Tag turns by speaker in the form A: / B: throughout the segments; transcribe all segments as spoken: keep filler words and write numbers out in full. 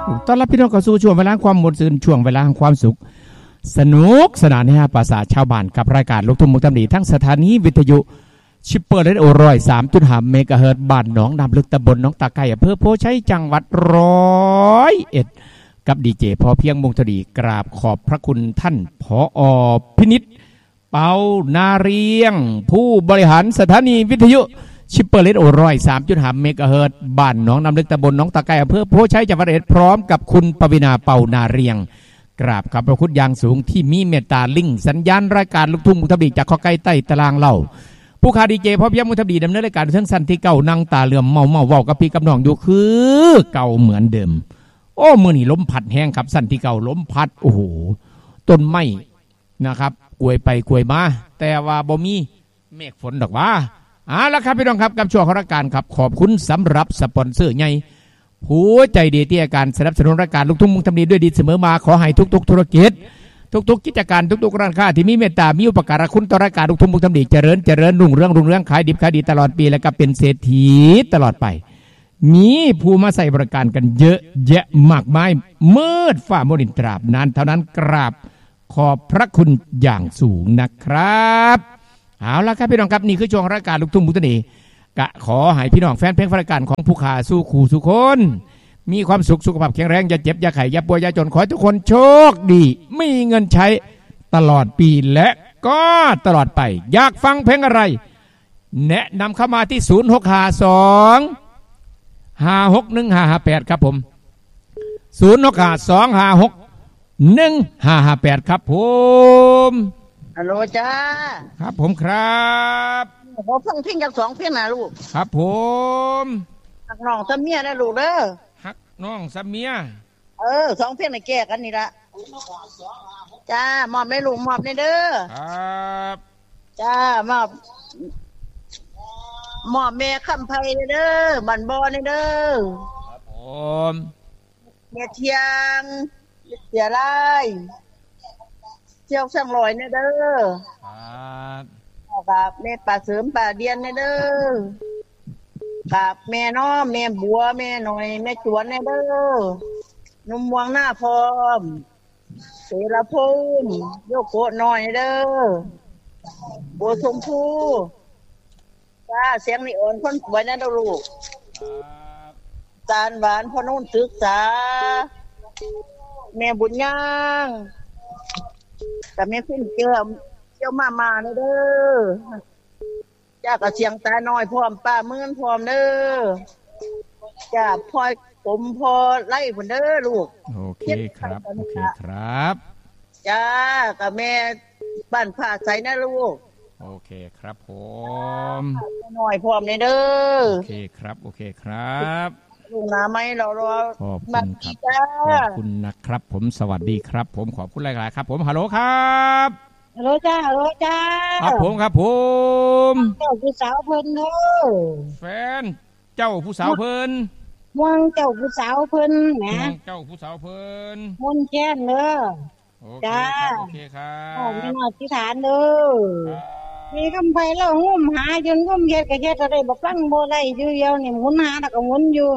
A: ต้อนรับพี่น้องเข้าสู่ช่วงเวลาความมวลซื่นช่วงเวลาแห่งความสุขสนุกสนานให้ภาษาชาวบ้านกับรายการลูกทุ่งมุกตำหนิทั้งสถานีวิทยุชิปเปอร์เรดิโอร้อยสามจุดห้าเมกะเฮิรตซ์บ้านหนองน้ำลึกตำบลหนองตาไก่อำเภอโพชัยจังหวัดร้อยเอ็ดกับดีเจพอเพียงมุงทดีกราบขอบพระคุณท่านผอ.พินิจเปานาเรียงผู้บริหารสถานีวิทยุชิปเปอร์เรดิโอร้อยสามจุดห้าเมกะเฮิรตซ์บ้านหนองน้ำลึกตำบลหนองตาไก่อำเภอโพชัยจังหวัดร้อยเอ็ดพร้อมกับคุณปวีณาเปานาเรียงกราบขอบพระคุณอย่างสูงที่มีเมตตาลิงสัญญาณรายการลูกทุ่งมุกทบีจากข้อไก่ใต้ตารางเล่าผู้ขาดีเจพอเพียงมุกทบีดำเนินรายการเรื่องสั้นที่เก่านั่งตาเหลื่อมเมาเมาเว้ากับพี่กับน้องอยู่คือเก่าเหมือนเดิมโอ้มือนี่ล้มพัดแห้งครับสั้นที่เก่าล้มพัดโอ้โหต้นไม้นะครับกล้วยไปกล้วยมาแต่ว่าบ่มีเมฆฝนดอกว่าอ่าแล้วครับพี่น้องครับกับช่วงของรายการครับขอบคุณสำหรับสปอนเซอร์ใหญ่ผู้ใจดีที่อาการสนับสนุนรายการลูกทุ่งมุกทำดีด้วยดีเสมอมาขอให้ทุกๆธุรกิจทุกๆกิจการทุกๆร้านค้าที่มีเมตตามีอุปการะคุณต่อรายการลูกทุ่งมุกทำดีเจริญเจริญรุ่งเรืองรุ่งเรืองขายดิบขายดีตลอดปีและก็เป็นเศรษฐีตลอดไปมีผู้มาใส่บริการกันเยอะแยะมากมายมืดฝ่ามืดตราบนานเท่านั้นกราบขอบพระคุณอย่างสูงนะครับเอาละครับพี่น้องครับนี่คือช่วงรายการลูกทุ่งมุกทำดีกะขอให้พี่น้องแฟนเพลงรายการของผู้ขาสู้ขู่สู้คนมีความสุขสุขภาพแข็งแรงอย่าเจ็บอย่าไข้อย่าป่วยอย่าจนขอให้ทุกคนโชคดีมีเงินใช้ตลอดปีและก็ตลอดไปอยากฟังเพลงอะไรแนะนำเข้ามาที่ศูนย์ หก ห้า สอง ห้า หก หนึ่ง ห้า ห้า แปดครับผมศูนย์ หก ห้า สอง ห้า หก หนึ่ง ห้า ห้า แปดครับผม
B: ฮัลโหลจ้า
A: ครับผมครับ
B: ขอฟังเพลงจากสองเพลงนะลูก
A: ครับผม
B: ฮักน้องซัมเมียนะลูกเด้อ
A: ฮักน้องซัมเมีย
B: เออสองเพลงในแก้กันนี่ละจ้ามอบให้ลูกมอบในเด้อ
A: ครับ
B: จ้ามอบมอบแม่คำไพเด้อบันบอในเด้อ
A: ครับผม
B: แม่เทียงเสียไรเจ้าช่างลอยในเด้อ
A: ครับ
B: กับแม่ป่าเสริมป่าเดียนในเด้อกับแม่น้อมแม่บัวแม่หน่อยแม่จวนในเด้อนุ่มวางหน้าพร้อมเสรภูมิโยโกะหน่อยเด้อบัวชมพูจ้าเสียงนี่อ่อนคนสวยนะเด้อลูกจานหวานพ่อนุ่นศึกษาแม่บุญย่างแต่แม่ขึ้นเกี่ยวเกี่ยวมามาเด้อจ้ากับเสียงตาน้อยพร้อมป้าเมื่อนพร้อมเด้อจ้าพลอยผมพอไล่ผลเด้อลูก
A: โอเคครับโอเคครับ
B: จ้ากับแม่บ้านผ้าใสนะลูก
A: โอเคครับผม
B: น้อยพร้อมเด้อ
A: โอเคครับโอเคครับ
B: ลุงนาไม่เรารอ
A: ขอบคุณครับขอบคุณนะครับผมสวัสดีครับผมขอบคุณหลายๆครับผมฮัลโหลครับ
B: ฮัลโหลจ้าฮัลโหลจ้า
A: ครับผมครับผม
B: เจ้าผู้สาวเพิ่นเด้อ
A: แฟนเจ้าผู้สาวเพิ่น
B: ม่วงเจ้าผู้สาวเพิ่นแหม
A: เจ้าผู้สาวเพิ่น
B: มนแค้นเด้อ
A: จ้าโอเคครับ
B: โอ้มีหน้าที่ฐานเด้อมีคำไผแล้วงุ่มหาจนงุ่มเฮ็ดก็เฮ็ดอะไรบ่ฟังบ่ได้อยู่เดียวนี่หมุนหาแล้วก็หมุนอยู่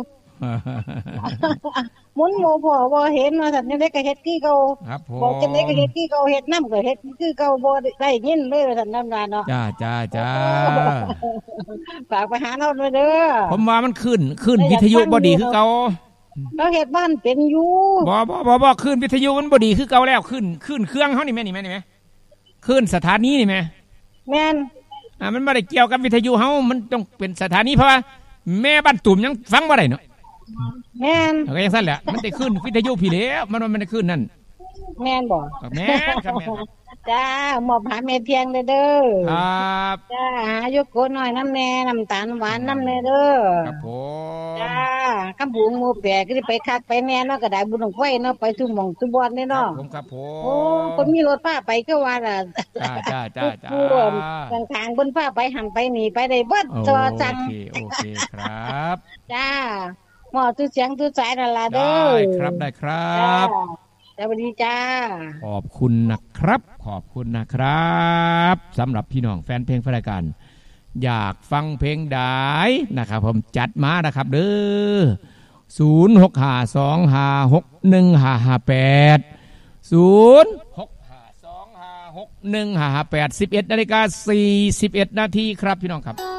B: หมุนบ่พอบ่เห็นว่าซั่นจังได๋ก็เฮ็ดคือเก่าบอกจังได๋ก็เฮ็ดคือเก่าเฮ็ดนำก็เฮ็ดคือเก่าบ่ได้ยินเลยว่าซั่นนำว่าเนาะ
A: จ้าๆ
B: ๆฝากไปหาเราด้วยเด้อ
A: ผมว่ามันขึ้นขึ้นวิทยุบ่ดีคือเก่า
B: เราเฮ็ดบ้านเป็นอยู่
A: บ่ๆๆขึ้นวิทยุมันบ่ดีคือเก่าแล้วขึ้นขึ้นเครื่องเฮานี่แม่นี่แม่นี่แม่ขึ้นสถานีนี่แม่
B: แม่น
A: อ่ามันบ่ได้เกี่ยวกับวิทยุเฮามันต้องเป็นสถานีเพราะว่าแม่บ้านตุ่มยังฟังบ่ได้เนาะ
B: แม่น
A: ก็ยังซั่นแหละมันได้ขึ้นวิทยุพี่แล้วมันมันได้ขึ้นนั่น
B: แม่นบ่
A: แม่นครับแม่น
B: จ้ามอบหาแม่เพียงเด้อเด้อ
A: ครับ
B: จ้าหายกโกน้อยน้ำแน่น้ำตาลหวานน้ำแน่เด้อ
A: ครับผม
B: จ้ากำบุงหมู่แปะก็สิไปคักไปแน่เนาะก็ได้บุญของไฟเนาะไปทุกหม่องทุกบ่อนเด้เนาะ
A: ผมครับผม
B: โอ้คนมีรถพาไปก็ว่าล่ะ
A: จ้าๆๆ
B: ๆทางทางเพิ่นพาไปหันไปนี่ไปได้เบิดจอจัง
A: โอเคโอเคครับ
B: จ้าหมอตู้เสียงตู้สายนั่นล่ะเด้อ
A: ได้ครับได้ครับ
B: สวัสดีจ้า
A: ขอบคุณนะครับขอบคุณนะครับสำหรับพี่น้องแฟนเพลงรายการอยากฟังเพลงใดนะครับผมจัดมานะครับเด้อศูนย์หกห้าสองห้าหกหนึ่งห้าห้าแปดศูนย์หกห้าสองห้าหกหนึ่งห้าห้าแปดสิบเอ็ดนาฬิกาสี่สิบเอ็ดนาทีครับพี่น้องครับ